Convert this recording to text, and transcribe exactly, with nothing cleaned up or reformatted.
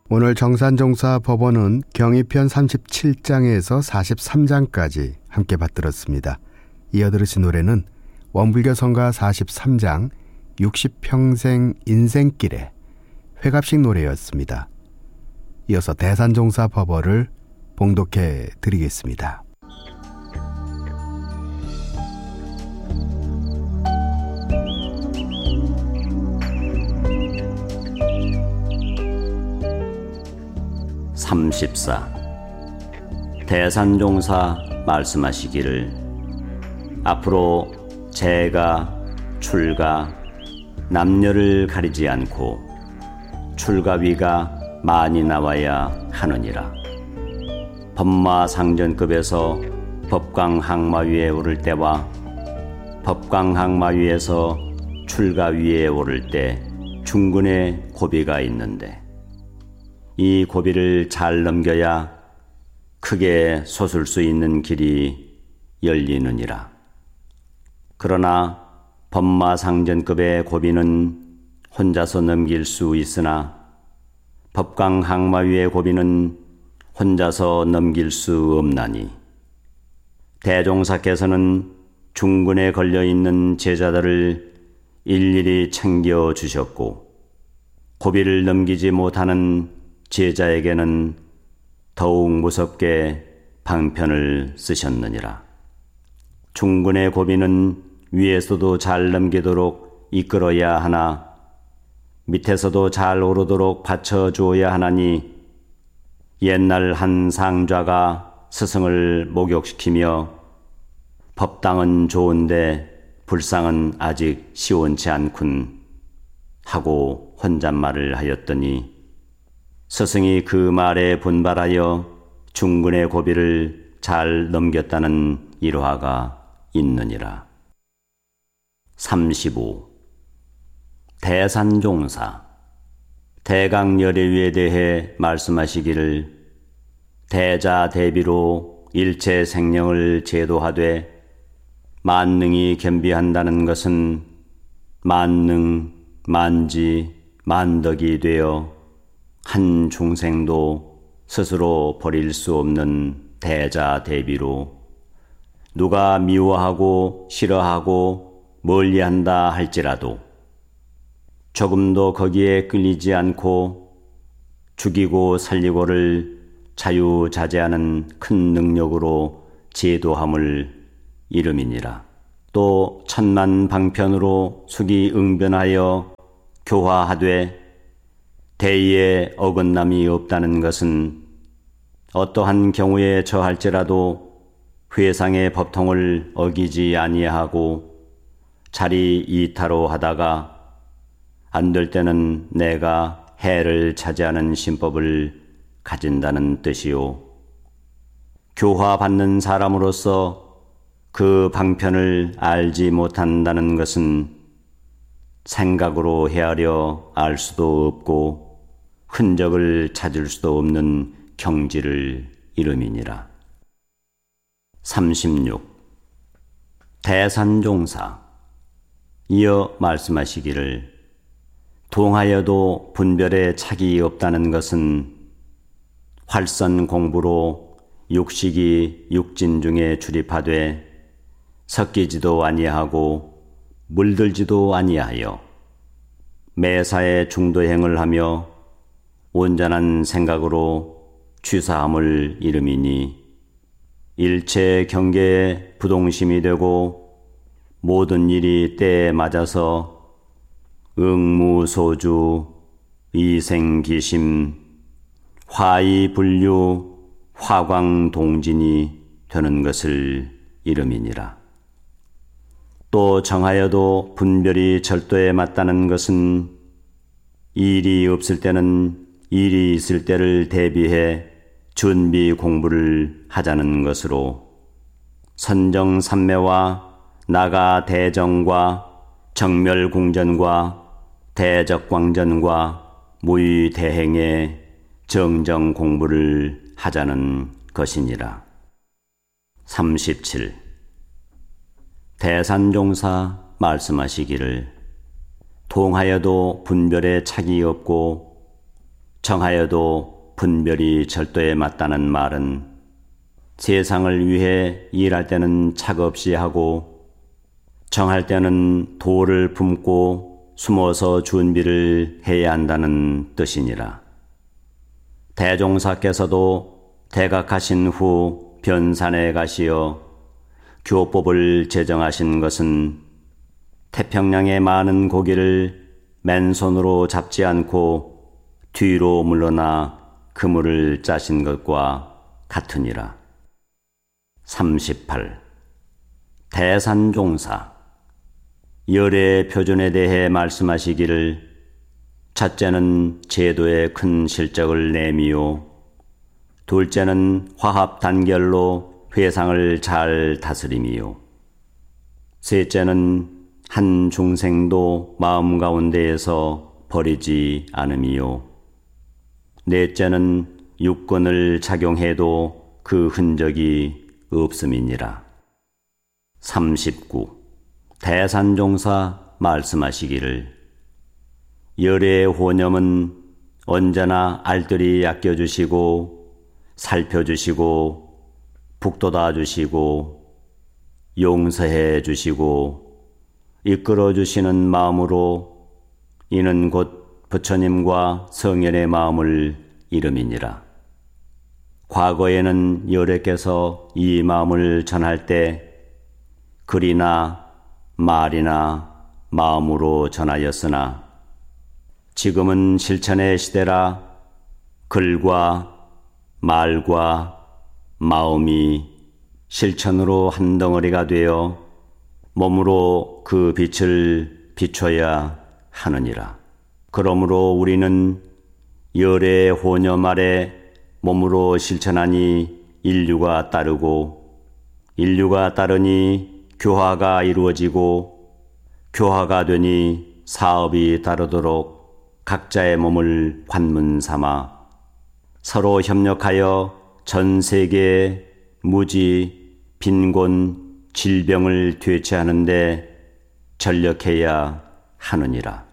오늘 정산종사 법원은 경위편 삼십칠 장에서 사십삼 장까지 함께 받들었습니다. 이어 들으신 노래는 원불교 성가 사십삼 장 육십 평생 인생길의 회갑식 노래였습니다. 이어서 대산종사 법어를 봉독해 드리겠습니다. 삼십사. 대산종사 말씀하시기를 앞으로 재가 출가 남녀를 가리지 않고 출가위가 많이 나와야 하느니라. 법마상전급에서 법강항마위에 오를 때와 법강항마위에서 출가위에 오를 때 중근의 고비가 있는데 이 고비를 잘 넘겨야 크게 솟을 수 있는 길이 열리느니라. 그러나 법마상전급의 고비는 혼자서 넘길 수 있으나 법강항마위의 고비는 혼자서 넘길 수 없나니 대종사께서는 중근에 걸려있는 제자들을 일일이 챙겨주셨고 고비를 넘기지 못하는 제자에게는 더욱 무섭게 방편을 쓰셨느니라. 중근의 고비는 위에서도 잘 넘기도록 이끌어야 하나 밑에서도 잘 오르도록 받쳐주어야 하나니 옛날 한 상좌가 스승을 목욕시키며 법당은 좋은데 불상은 아직 시원치 않군 하고 혼잣말을 하였더니 스승이 그 말에 분발하여 중근의 고비를 잘 넘겼다는 일화가 있느니라. 삼십오. 대산종사 대강열애위에 대해 말씀하시기를 대자 대비로 일체 생령을 제도하되 만능이 겸비한다는 것은 만능, 만지, 만덕이 되어 한 중생도 스스로 버릴 수 없는 대자 대비로 누가 미워하고 싫어하고 멀리한다 할지라도 조금도 거기에 끌리지 않고 죽이고 살리고를 자유자재하는 큰 능력으로 제도함을 이름이니라. 또 천만 방편으로 수기 응변하여 교화하되 대의에 어긋남이 없다는 것은 어떠한 경우에 처할지라도 회상의 법통을 어기지 아니하고 자리 이타로 하다가 안 될 때는 내가 해를 차지하는 신법을 가진다는 뜻이요. 교화받는 사람으로서 그 방편을 알지 못한다는 것은 생각으로 헤아려 알 수도 없고 흔적을 찾을 수도 없는 경지를 이름이니라. 삼십육. 대산종사 이어 말씀하시기를 동하여도 분별에 착이 없다는 것은 활선 공부로 육식이 육진 중에 출입하되 섞이지도 아니하고 물들지도 아니하여 매사에 중도행을 하며 온전한 생각으로 취사함을 이름이니 일체 경계에 부동심이 되고 모든 일이 때에 맞아서 응무소주, 이생기심, 화이분류, 화광동진이 되는 것을 이름이니라. 또 정하여도 분별이 절도에 맞다는 것은 일이 없을 때는 일이 있을 때를 대비해 준비 공부를 하자는 것으로 선정삼매와 나가대정과 정멸궁전과 대적광전과 무의대행의 정정 공부를 하자는 것이니라. 삼십칠. 대산종사 말씀하시기를 동하여도 분별에 착이 없고 정하여도 분별이 절도에 맞다는 말은 세상을 위해 일할 때는 착없이 하고 정할 때는 도를 품고 숨어서 준비를 해야 한다는 뜻이니라. 대종사께서도 대각하신 후 변산에 가시어 교법을 제정하신 것은 태평양의 많은 고기를 맨손으로 잡지 않고 뒤로 물러나 그물을 짜신 것과 같으니라. 삼십팔. 대산종사. 열의 표준에 대해 말씀하시기를 첫째는 제도의 큰 실적을 내미요 둘째는 화합 단결로 회상을 잘 다스림이요 셋째는 한 중생도 마음 가운데에서 버리지 않음이요 넷째는 육권을 작용해도 그 흔적이 없음이니라. 삼십구. 대산종사 말씀하시기를 열의 혼념은 언제나 알뜰히 아껴주시고 살펴주시고 북돋아주시고 용서해 주시고 이끌어주시는 마음으로 이는 곧 부처님과 성현의 마음을 이름이니라. 과거에는 열애께서 이 마음을 전할 때 글이나 말이나 마음으로 전하였으나 지금은 실천의 시대라 글과 말과 마음이 실천으로 한 덩어리가 되어 몸으로 그 빛을 비춰야 하느니라. 그러므로 우리는 열의 혼념 아래 몸으로 실천하니 인류가 따르고 인류가 따르니 교화가 이루어지고 교화가 되니 사업이 따르도록 각자의 몸을 관문 삼아 서로 협력하여 전 세계의 무지, 빈곤, 질병을 퇴치하는 데 전력해야 하느니라.